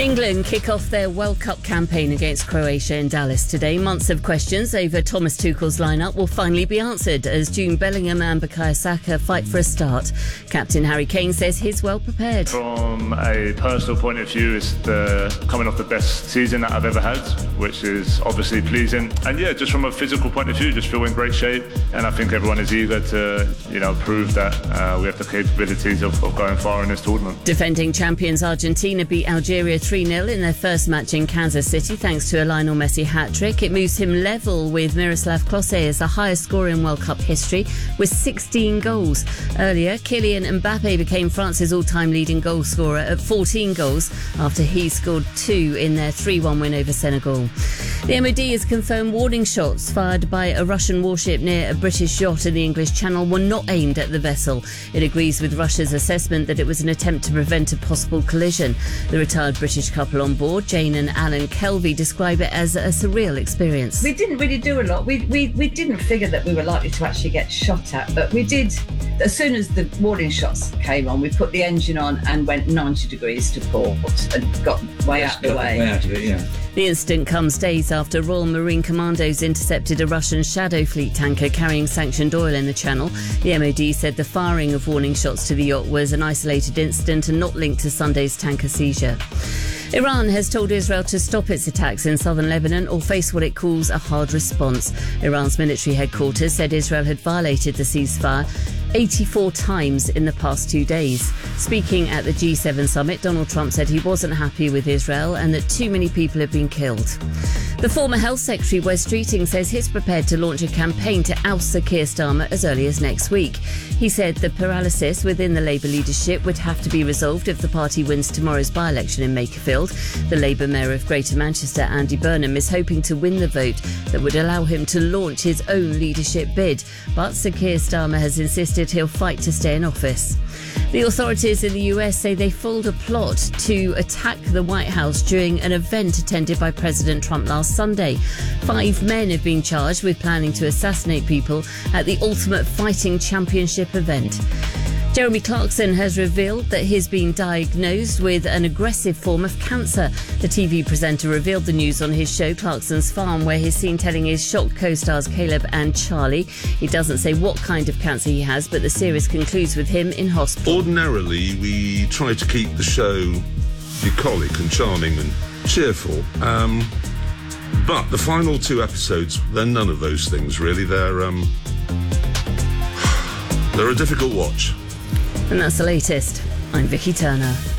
England kick off their World Cup campaign against Croatia in Dallas today. Months of questions over Thomas Tuchel's lineup will finally be answered as Jude Bellingham and Bukayo Saka fight for a start. Captain Harry Kane says he's well prepared. From a personal point of view, it's coming off the best season that I've ever had, which is obviously pleasing. And yeah, just from a physical point of view, just feel in great shape. And I think everyone is eager to, prove that we have the capabilities of going far in this tournament. Defending champions Argentina beat Algeria 3-0 in their first match in Kansas City thanks to a Lionel Messi hat-trick. It moves him level with Miroslav Klose as the highest scorer in World Cup history with 16 goals. Earlier, Kylian Mbappe became France's all-time leading goal scorer at 14 goals after he scored 2 in their 3-1 win over Senegal. The MOD has confirmed warning shots fired by a Russian warship near a British yacht in the English Channel were not aimed at the vessel. It agrees with Russia's assessment that it was an attempt to prevent a possible collision. The retired British couple on board, Jane and Alan Kelvey, describe it as a surreal experience. We didn't really do a lot. We didn't figure that we were likely to actually get shot at, but we did. As soon as the warning shots came on, we put the engine on and went 90 degrees to port and got way out of the way. Way out of it, yeah. The incident comes days after Royal Marine Commandos intercepted a Russian Shadow Fleet tanker carrying sanctioned oil in the Channel. The MOD said the firing of warning shots to the yacht was an isolated incident and not linked to Sunday's tanker seizure. Iran has told Israel to stop its attacks in southern Lebanon or face what it calls a hard response. Iran's military headquarters said Israel had violated the ceasefire 84 times in the past 2 days. Speaking at the G7 summit, Donald Trump said he wasn't happy with Israel and that too many people have been killed. The former Health Secretary, Wes Streeting, says he's prepared to launch a campaign to oust Sir Keir Starmer as early as next week. He said the paralysis within the Labour leadership would have to be resolved if the party wins tomorrow's by-election in Makerfield. The Labour Mayor of Greater Manchester, Andy Burnham, is hoping to win the vote that would allow him to launch his own leadership bid. But Sir Keir Starmer has insisted he'll fight to stay in office. The authorities in the US say they foiled a plot to attack the White House during an event attended by President Trump last Sunday. 5 men have been charged with planning to assassinate people at the Ultimate Fighting Championship event. Jeremy Clarkson has revealed that he's been diagnosed with an aggressive form of cancer. The TV presenter revealed the news on his show Clarkson's Farm, where he's seen telling his shocked co-stars Caleb and Charlie. He doesn't say what kind of cancer he has, but the series concludes with him in hospital. Ordinarily, we try to keep the show bucolic and charming and cheerful. But the final 2 episodes, they're none of those things, really. They're a difficult watch. And that's the latest. I'm Vicky Turner.